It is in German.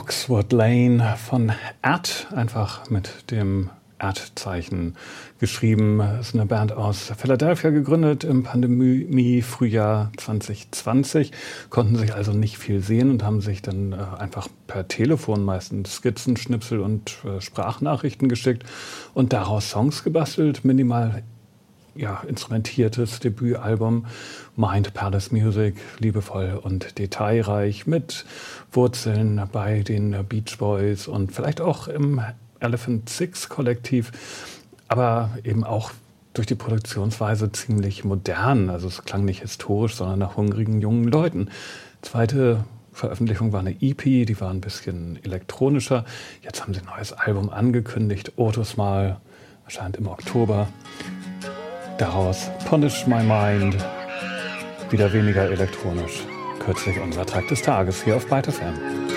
Oxford Lane von Erd, einfach mit dem Erdzeichen geschrieben. Das ist eine Band aus Philadelphia, gegründet im Pandemie-Frühjahr 2020, konnten sich also nicht viel sehen und haben sich dann einfach per Telefon meistens Skizzen, Schnipsel und Sprachnachrichten geschickt und daraus Songs gebastelt, minimal instrumentiertes Debütalbum Mind Palace Music, liebevoll und detailreich mit Wurzeln bei den Beach Boys und vielleicht auch im Elephant Six Kollektiv, aber eben auch durch die Produktionsweise ziemlich modern. Also es klang nicht historisch, sondern nach hungrigen jungen Leuten. Zweite Veröffentlichung war eine EP, die war ein bisschen elektronischer. Jetzt haben sie ein neues Album angekündigt, Otus Mal, erscheint im Oktober. Daraus Punish My Mind, wieder weniger elektronisch. Kürzlich unser Track des Tages hier auf Byte FM.